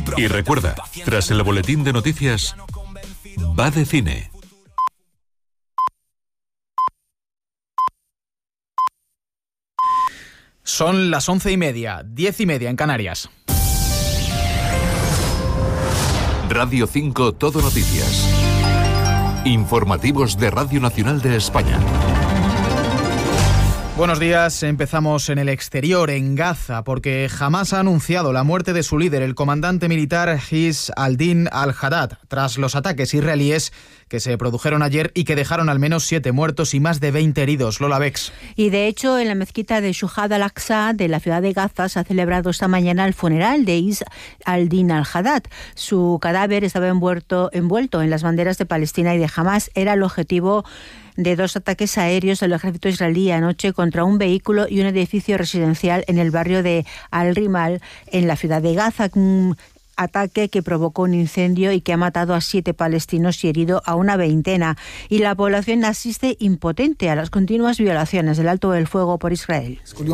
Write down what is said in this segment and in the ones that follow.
Y recuerda, tras el boletín de noticias, va de cine. Son las 11:30, 10:30 en Canarias. Radio 5 Todo Noticias. Informativos de Radio Nacional de España. Buenos días, empezamos en el exterior, en Gaza, porque Hamás ha anunciado la muerte de su líder, el comandante militar His al-Din al-Haddad, tras los ataques israelíes que se produjeron ayer y que dejaron al menos 7 muertos y más de 20 heridos. Lola Bex. Y de hecho, en la mezquita de Shuhada al-Aqsa de la ciudad de Gaza se ha celebrado esta mañana el funeral de His al-Din al-Haddad. Su cadáver estaba envuelto en las banderas de Palestina y de Hamás. Era el objetivo de 2 ataques aéreos del ejército israelí anoche contra un vehículo y un edificio residencial en el barrio de Al-Rimal, en la ciudad de Gaza. Un ataque que provocó un incendio y que ha matado a 7 palestinos y herido a una veintena. Y la población asiste impotente a las continuas violaciones del alto del fuego por Israel.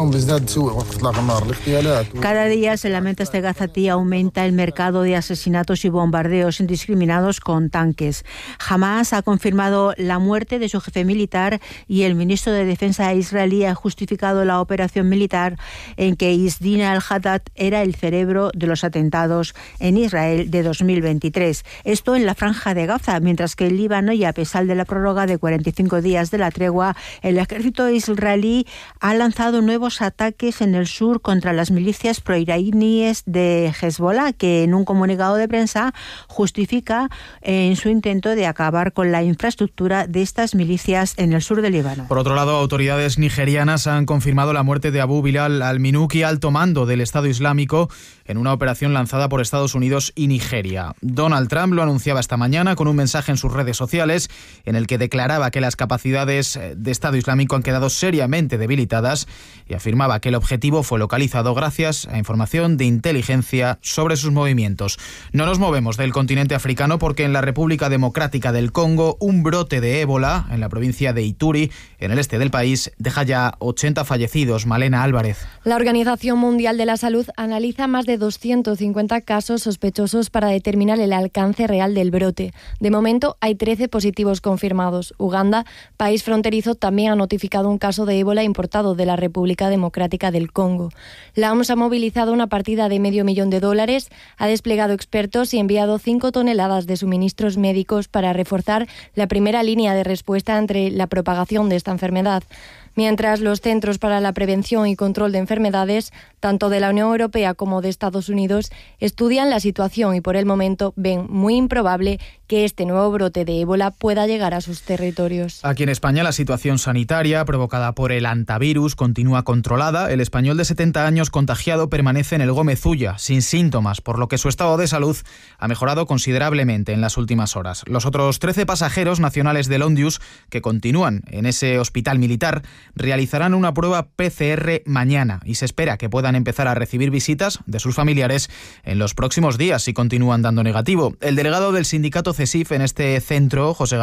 Cada día, se lamenta este gazatí, aumenta el mercado de asesinatos y bombardeos indiscriminados con tanques. Hamás ha confirmado la muerte de su jefe militar y el ministro de Defensa israelí ha justificado la operación militar en que His-Din al-Haddad era el cerebro de los atentados en Israel de 2023. Esto en la franja de Gaza, mientras que el Líbano, y a pesar de la prórroga de 45 días de la tregua, el ejército israelí ha lanzado nuevos ataques en el sur contra las milicias proiraníes de Hezbollah, que en un comunicado de prensa justifica en su intento de acabar con la infraestructura de estas milicias en el sur del Líbano. Por otro lado, autoridades nigerianas han confirmado la muerte de Abu Bilal al-Minuki, alto mando del Estado Islámico, en una operación lanzada por Estados Unidos y Nigeria. Donald Trump lo anunciaba esta mañana con un mensaje en sus redes sociales en el que declaraba que las capacidades de Estado Islámico han quedado seriamente debilitadas y afirmaba que el objetivo fue localizado gracias a información de inteligencia sobre sus movimientos. No nos movemos del continente africano porque en la República Democrática del Congo un brote de ébola en la provincia de Ituri, en el este del país, deja ya 80 fallecidos. Malena Álvarez. La Organización Mundial de la Salud analiza más de 250 casos sospechosos para determinar el alcance real del brote. De momento hay 13 positivos confirmados. Uganda, país fronterizo, también ha notificado un caso de ébola importado de la República Democrática del Congo. La OMS ha movilizado una partida de $500,000, ha desplegado expertos y enviado 5 toneladas de suministros médicos para reforzar la primera línea de respuesta ante la propagación de esta enfermedad. Mientras los Centros para la Prevención y Control de Enfermedades, tanto de la Unión Europea como de Estados Unidos, estudian la situación y por el momento ven muy improbable que este nuevo brote de ébola pueda llegar a sus territorios. Aquí en España la situación sanitaria provocada por el hantavirus continúa controlada. El español de 70 años contagiado permanece en el Gómez Ulla sin síntomas, por lo que su estado de salud ha mejorado considerablemente en las últimas horas. Los otros 13 pasajeros nacionales del Ondius que continúan en ese hospital militar realizarán una prueba PCR mañana y se espera que puedan empezar a recibir visitas de sus familiares en los próximos días si continúan dando negativo. El delegado del sindicato CESIF en este centro, José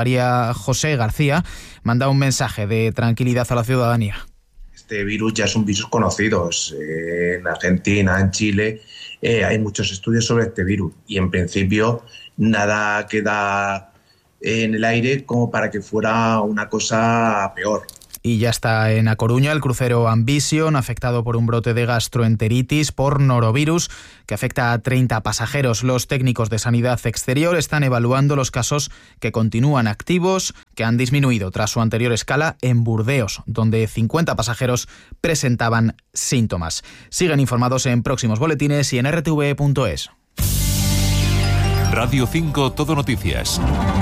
García, manda un mensaje de tranquilidad a la ciudadanía. Este virus ya es un virus conocido. En Argentina, en Chile, hay muchos estudios sobre este virus y en principio nada queda en el aire como para que fuera una cosa peor. Y ya está en A Coruña el crucero Ambition, afectado por un brote de gastroenteritis por norovirus que afecta a 30 pasajeros. Los técnicos de Sanidad Exterior están evaluando los casos que continúan activos, que han disminuido tras su anterior escala en Burdeos, donde 50 pasajeros presentaban síntomas. Siguen informados en próximos boletines y en rtve.es. Radio 5 Todo Noticias.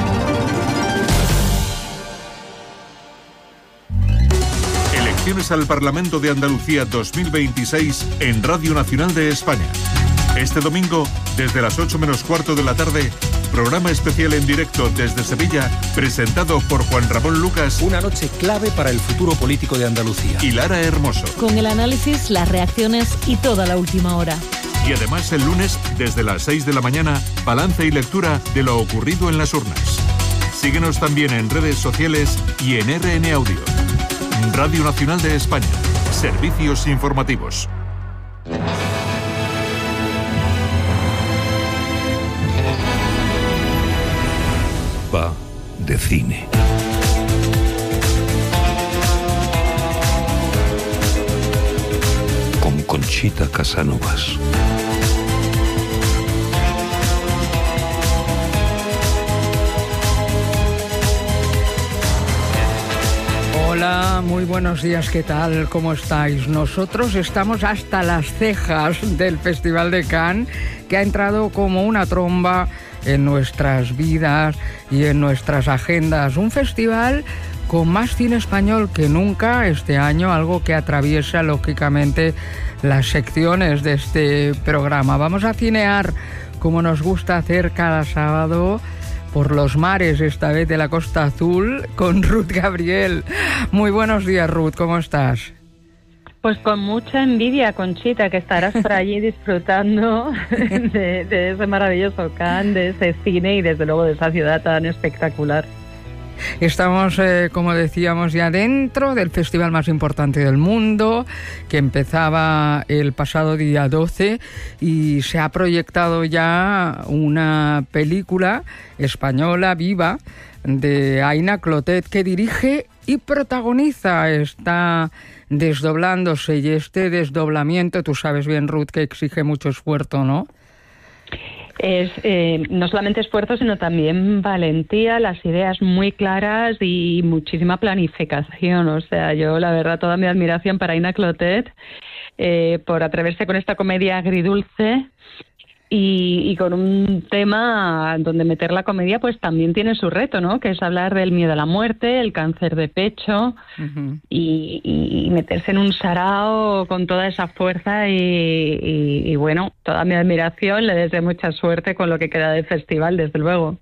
Elecciones al Parlamento de Andalucía 2026 en Radio Nacional de España. Este domingo, desde las 8 menos cuarto de la tarde, programa especial en directo desde Sevilla, presentado por Juan Ramón Lucas. Una noche clave para el futuro político de Andalucía. Y Lara Hermoso. Con el análisis, las reacciones y toda la última hora. Y además el lunes, desde las 6 de la mañana, balance y lectura de lo ocurrido en las urnas. Síguenos también en redes sociales y en RN Audio. Radio Nacional de España. Servicios informativos. Conchita Casanovas. Hola, muy buenos días, ¿qué tal? ¿Cómo estáis? Nosotros estamos hasta las cejas del Festival de Cannes, que ha entrado como una tromba en nuestras vidas y en nuestras agendas. Un festival con más cine español que nunca este año, algo que atraviesa lógicamente las secciones de este programa. Vamos a cinear como nos gusta hacer cada sábado, por los mares, esta vez de la Costa Azul, con Ruth Gabriel. Muy buenos días, Ruth, ¿cómo estás? Pues con mucha envidia, Conchita, que estarás por allí disfrutando de ese maravilloso Cannes, de ese cine y desde luego de esa ciudad tan espectacular. Estamos, como decíamos, ya dentro del festival más importante del mundo, que empezaba el pasado día 12 y se ha proyectado ya una película española viva de Aina Clotet, que dirige y protagoniza. Está desdoblándose, y este desdoblamiento, tú sabes bien, Ruth, que exige mucho esfuerzo, ¿no? Es no solamente esfuerzo, sino también valentía, las ideas muy claras y muchísima planificación. O sea, yo la verdad toda mi admiración para Aina Clotet por atreverse con esta comedia agridulce y con un tema donde meter la comedia pues también tiene su reto, ¿no? Que es hablar del miedo a la muerte, el cáncer de pecho, y meterse en un sarao con toda esa fuerza y bueno, toda mi admiración, le deseo mucha suerte con lo que queda del festival, desde luego.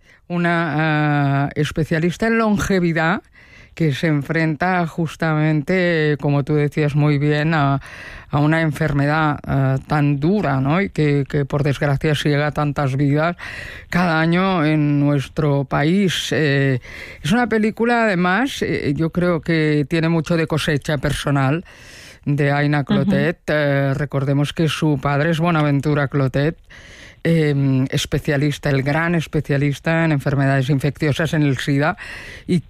Una especialista en longevidad que se enfrenta justamente, como tú decías muy bien, a una enfermedad tan dura, ¿no? Y que por desgracia ciega a tantas vidas cada año en nuestro país. Es una película, además, yo creo que tiene mucho de cosecha personal de Aina Clotet. Recordemos que su padre es Bonaventura Clotet, especialista, el gran especialista en enfermedades infecciosas, en el SIDA, y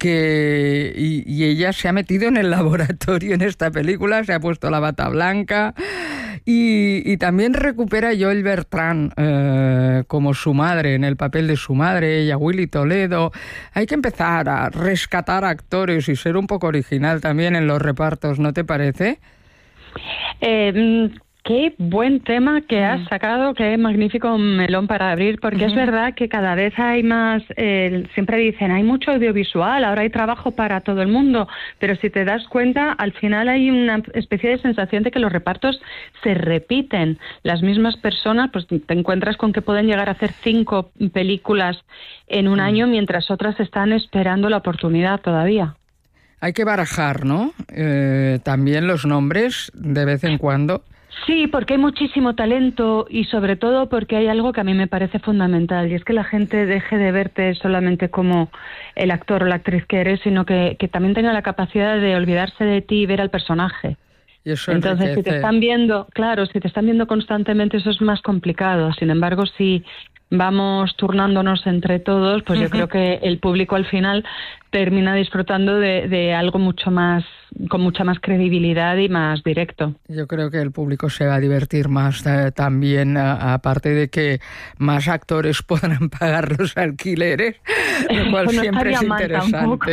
ella se ha metido en el laboratorio en esta película, se ha puesto la bata blanca y también recupera a Joel Bertrand como su madre, en el papel de su madre, y a Willy Toledo. Hay que empezar a rescatar actores y ser un poco original también en los repartos, ¿no te parece? Qué buen tema que has sacado, qué magnífico melón para abrir, porque es verdad que cada vez hay más, siempre dicen, hay mucho audiovisual, ahora hay trabajo para todo el mundo, pero si te das cuenta, al final hay una especie de sensación de que los repartos se repiten. Las mismas personas, pues te encuentras con que pueden llegar a hacer 5 películas en un año, mientras otras están esperando la oportunidad todavía. Hay que barajar, ¿no? También los nombres de vez en cuando. Sí, porque hay muchísimo talento y sobre todo porque hay algo que a mí me parece fundamental, y es que la gente deje de verte solamente como el actor o la actriz que eres, sino que también tenga la capacidad de olvidarse de ti y ver al personaje. Y eso entonces, enriquece. si te están viendo constantemente, eso es más complicado. Sin embargo, si vamos turnándonos entre todos, pues yo creo que el público al final termina disfrutando de algo mucho más, con mucha más credibilidad y más directo. Yo creo que el público se va a divertir más también, aparte de que más actores podrán pagar los alquileres, lo cual no siempre es interesante.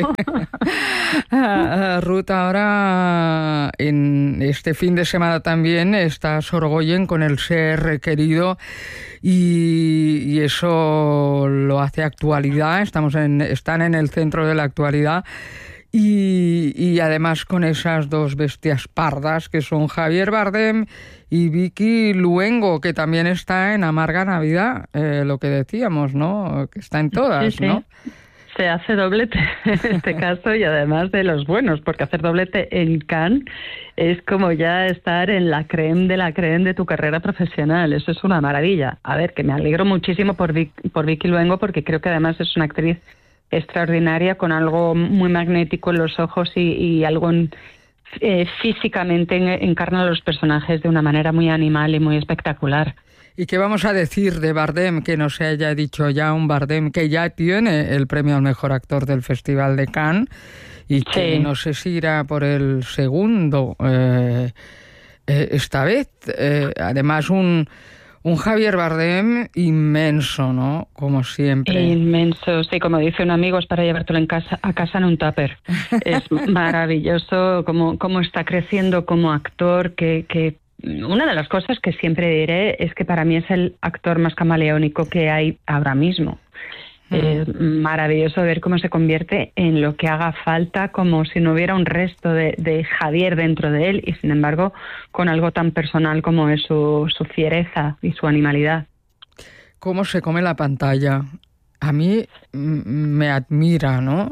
Ruth, ahora en este fin de semana también está Sorgoyen con El ser requerido, y eso lo hace actualidad. Están en el centro de la actualidad. Y además con esas dos bestias pardas que son Javier Bardem y Vicky Luengo, que también está en Amarga Navidad, lo que decíamos, ¿no? Que está en todas, sí. ¿no? Se hace doblete en este caso, y además de los buenos, porque hacer doblete en Cannes es como ya estar en la crème de tu carrera profesional. Eso es una maravilla. A ver, que me alegro muchísimo por Vicky Luengo, porque creo que además es una actriz extraordinaria, con algo muy magnético en los ojos y algo físicamente encarna a los personajes de una manera muy animal y muy espectacular. ¿Y qué vamos a decir de Bardem, que no se haya dicho ya? Un Bardem que ya tiene el premio al mejor actor del Festival de Cannes y que no sé si irá por el segundo. esta vez. Además, un Javier Bardem inmenso, ¿no? Como siempre. Inmenso, sí, como dice un amigo, es para llevártelo a casa en un tupper. Es maravilloso cómo está creciendo como actor, que una de las cosas que siempre diré es que para mí es el actor más camaleónico que hay ahora mismo. Es maravilloso ver cómo se convierte en lo que haga falta, como si no hubiera un resto de Javier dentro de él, y sin embargo con algo tan personal como es su fiereza y su animalidad. ¿Cómo se come la pantalla? A mí me admira, ¿no?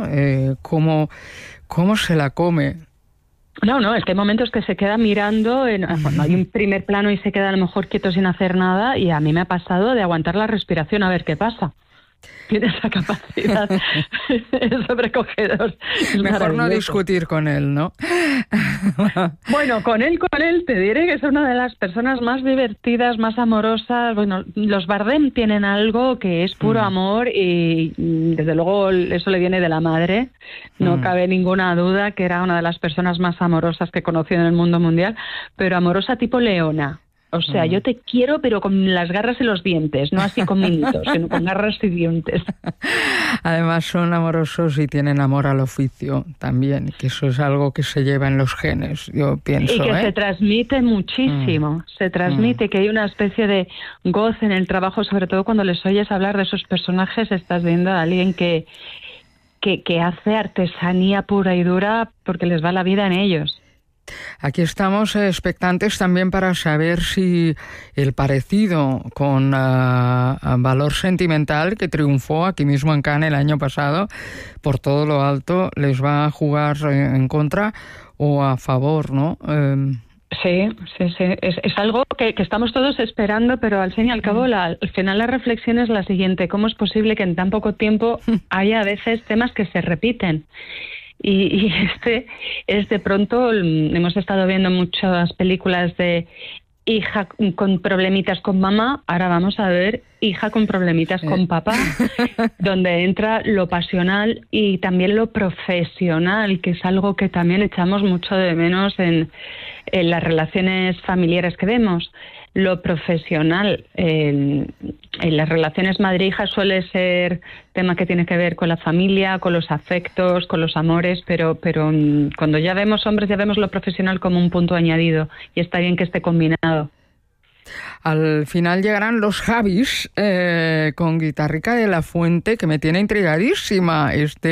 ¿Cómo se la come? No, es que hay momentos que se queda mirando, cuando hay un primer plano y se queda a lo mejor quieto sin hacer nada, y a mí me ha pasado de aguantar la respiración a ver qué pasa. Tiene esa capacidad, es sobrecogedor. Es mejor no discutir con él, ¿no? Bueno, con él te diré que es una de las personas más divertidas, más amorosas. Bueno, los Bardem tienen algo que es puro amor y desde luego eso le viene de la madre. No cabe ninguna duda que era una de las personas más amorosas que he conocido en el mundo mundial, pero amorosa tipo leona. O sea, yo te quiero, pero con las garras y los dientes, no así con minitos, sino con garras y dientes. Además son amorosos y tienen amor al oficio también, que eso es algo que se lleva en los genes, yo pienso. Y que se transmite muchísimo, se transmite, que hay una especie de goce en el trabajo, sobre todo cuando les oyes hablar de esos personajes, estás viendo a alguien que hace artesanía pura y dura porque les va la vida en ellos. Aquí estamos expectantes también para saber si el parecido con Valor Sentimental, que triunfó aquí mismo en Cannes el año pasado, por todo lo alto, les va a jugar en contra o a favor, ¿no? Sí. Es algo que estamos todos esperando, pero al fin y al cabo, al final la reflexión es la siguiente: ¿cómo es posible que en tan poco tiempo haya a veces temas que se repiten? Y de pronto hemos estado viendo muchas películas de hija con problemitas con mamá, ahora vamos a ver hija con problemitas con papá, donde entra lo pasional y también lo profesional, que es algo que también echamos mucho de menos en las relaciones familiares que vemos. Lo profesional en las relaciones madre-hija suele ser tema que tiene que ver con la familia, con los afectos, con los amores, pero cuando ya vemos hombres, ya vemos lo profesional como un punto añadido, y está bien que esté combinado. Al final llegarán los Javis con Guitarrica de la Fuente, que me tiene intrigadísima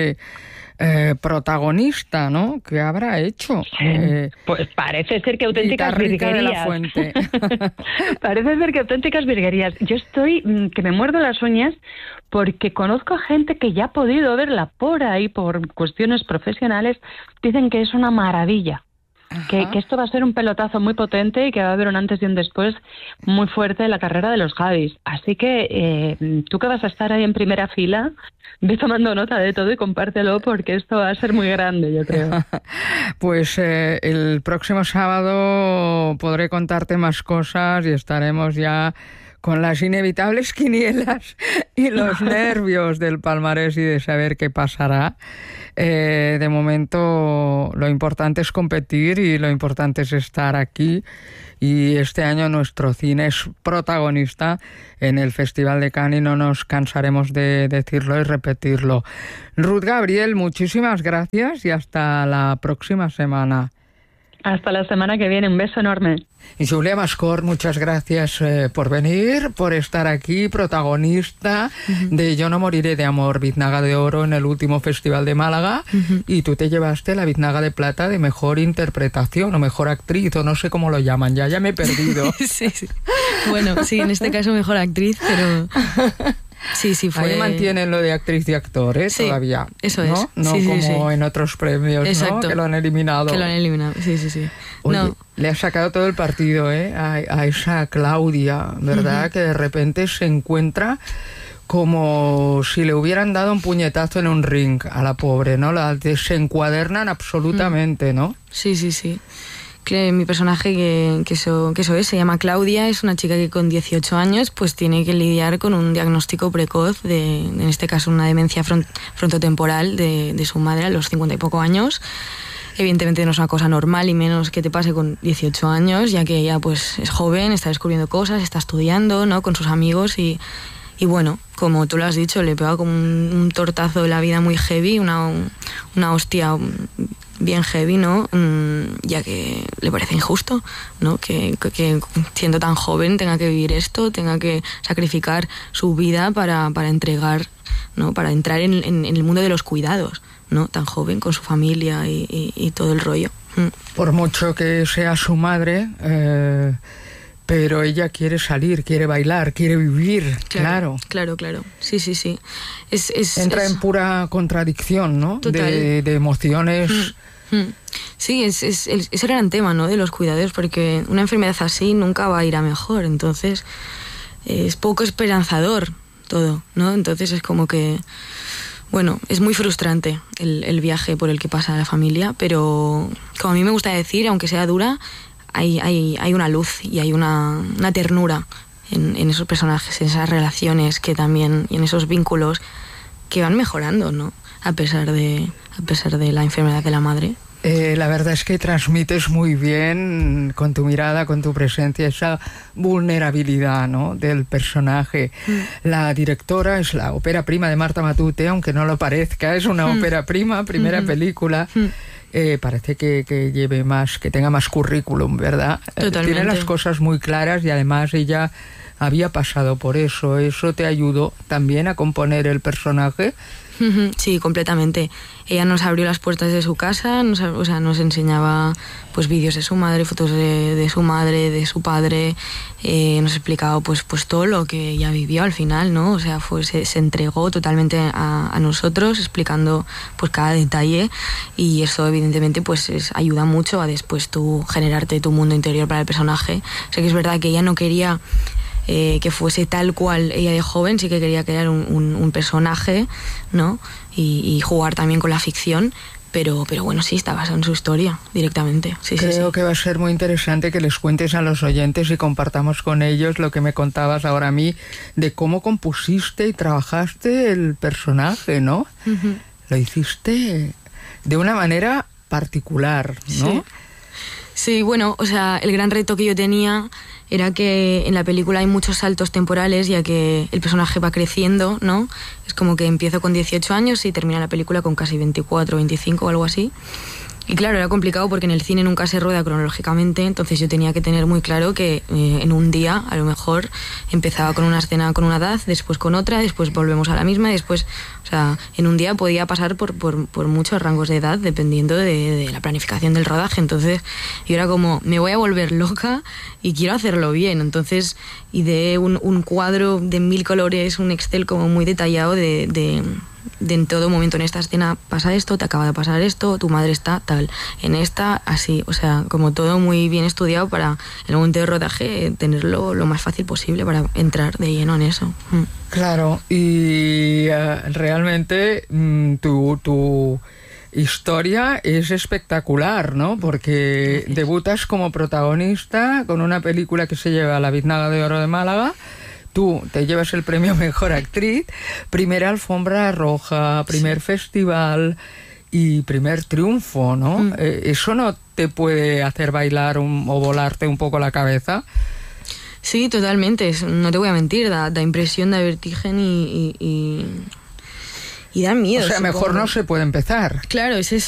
protagonista, ¿no? ¿Qué habrá hecho? Pues parece ser que auténticas virguerías. De la Fuente. Parece ser que auténticas virguerías. Yo estoy que me muerdo las uñas porque conozco gente que ya ha podido verla por ahí por cuestiones profesionales. Dicen que es una maravilla. Que esto va a ser un pelotazo muy potente y que va a haber un antes y un después muy fuerte en la carrera de los Javis. Así que tú que vas a estar ahí en primera fila, ve tomando nota de todo y compártelo, porque esto va a ser muy grande, yo creo. Pues el próximo sábado podré contarte más cosas y estaremos ya con las inevitables quinielas y los nervios del palmarés y de saber qué pasará. De momento lo importante es competir y lo importante es estar aquí, y este año nuestro cine es protagonista en el Festival de Cannes y no nos cansaremos de decirlo y repetirlo. Ruth Gabriel, muchísimas gracias y hasta la próxima semana. Hasta la semana que viene, un beso enorme. Y Julia Mascor, muchas gracias por venir, por estar aquí, protagonista de Yo no moriré de amor, Biznaga de Oro en el último Festival de Málaga, y tú te llevaste la Biznaga de Plata de mejor interpretación o mejor actriz, o no sé cómo lo llaman, ya me he perdido. Sí. Bueno, sí, en este caso mejor actriz, pero... Sí, fue... Ahí mantienen lo de actriz y actor, sí, todavía. Eso ¿no? es. No como en otros premios, ¿no? Que lo han eliminado. Sí. Oye, no. Le ha sacado todo el partido, a esa Claudia, ¿verdad? Que de repente se encuentra como si le hubieran dado un puñetazo en un ring a la pobre, ¿no? Se encuadernan absolutamente, ¿no? Sí. Mi personaje, que eso es, se llama Claudia, es una chica que con 18 años pues tiene que lidiar con un diagnóstico precoz en este caso una demencia frontotemporal de su madre a los 50 y poco años. Evidentemente no es una cosa normal y menos que te pase con 18 años, ya que ella pues es joven, está descubriendo cosas, está estudiando, ¿no? Con sus amigos y bueno, como tú lo has dicho, le pega como un tortazo de la vida muy heavy, una hostia bien heavy, ¿no? Ya que le parece injusto, ¿no? Que siendo tan joven tenga que vivir esto, tenga que sacrificar su vida para entregar, ¿no? Para entrar en el mundo de los cuidados, ¿no? Tan joven, con su familia y todo el rollo. Por mucho que sea su madre, pero ella quiere salir, quiere bailar, quiere vivir, claro. Claro. Sí. Entra en pura contradicción, ¿no? De emociones. Sí, es el gran tema, ¿no? De los cuidados, porque una enfermedad así nunca va a ir a mejor, entonces es poco esperanzador todo, ¿no? Entonces es como que, bueno, es muy frustrante el viaje por el que pasa la familia, pero como a mí me gusta decir, aunque sea dura, hay una luz y hay una ternura en esos personajes, en esas relaciones que también, y en esos vínculos que van mejorando, ¿no? A pesar de la enfermedad de la madre. La verdad es que transmites muy bien con tu mirada, con tu presencia, esa vulnerabilidad, ¿no? Del personaje. La directora es la ópera prima de Marta Matute, aunque no lo parezca, es una ópera prima, primera película. Parece que lleve más, que tenga más currículum, ¿verdad? Totalmente. Tiene las cosas muy claras y además ella había pasado por eso. ¿Eso te ayudó también a componer el personaje? Sí, completamente. Ella nos abrió las puertas de su casa, nos enseñaba pues vídeos de su madre, fotos de su madre, de su padre, nos explicaba pues todo lo que ella vivió al final, ¿no? O sea, se entregó totalmente a nosotros, explicando pues cada detalle, y eso evidentemente pues ayuda mucho a después tú generarte tu mundo interior para el personaje. O sea que es verdad que ella no quería que fuese tal cual ella de joven, sí que quería crear un personaje, ¿no? Y jugar también con la ficción, pero bueno, sí, está basado en su historia directamente. Creo que va a ser muy interesante que les cuentes a los oyentes y compartamos con ellos lo que me contabas ahora a mí de cómo compusiste y trabajaste el personaje, ¿no? Lo hiciste de una manera particular, ¿no? Sí, bueno, o sea, el gran reto que yo tenía era que en la película hay muchos saltos temporales, ya que el personaje va creciendo, ¿no? Es como que empiezo con 18 años y termina la película con casi 24, 25 o algo así. Y claro, era complicado porque en el cine nunca se rueda cronológicamente, entonces yo tenía que tener muy claro que en un día, a lo mejor, empezaba con una escena con una edad, después con otra, después volvemos a la misma, y después, o sea, en un día podía pasar por muchos rangos de edad, dependiendo de la planificación del rodaje. Entonces yo era como, me voy a volver loca y quiero hacerlo bien. Entonces ideé un cuadro de 1000 colores, un Excel como muy detallado de en todo momento en esta escena pasa esto, te acaba de pasar esto, tu madre está tal, en esta así, o sea, como todo muy bien estudiado para en el momento de rodaje tenerlo lo más fácil posible para entrar de lleno en eso. Claro, y realmente tu historia es espectacular, ¿no? Porque debutas como protagonista con una película que se lleva la Biznaga de Oro de Málaga. Tú te llevas el premio Mejor Actriz, primera alfombra roja, primer festival y primer triunfo, ¿no? ¿Eso no te puede hacer bailar o volarte un poco la cabeza? Sí, totalmente. No te voy a mentir, da impresión, da vertigen y da miedo. O sea, mejor no se puede empezar. Claro, es eso.